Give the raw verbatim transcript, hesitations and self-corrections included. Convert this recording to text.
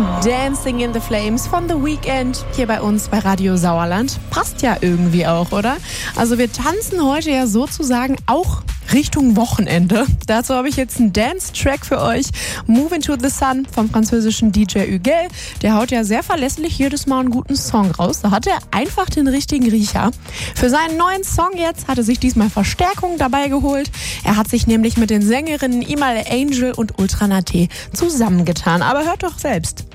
Dancing in the Flames von The Weeknd hier bei uns bei Radio Sauerland. Passt ja irgendwie auch, oder? Also wir tanzen heute ja sozusagen auch Richtung Wochenende. Dazu habe ich jetzt einen Dance-Track für euch. Move into the Sun vom französischen D J Huguel. Der haut ja sehr verlässlich jedes Mal einen guten Song raus. Da hat er einfach den richtigen Riecher. Für seinen neuen Song jetzt hat er sich diesmal Verstärkung dabei geholt. Er hat sich nämlich mit den Sängerinnen Imal Angel und Ultra Naté zusammengetan. Aber hört doch selbst.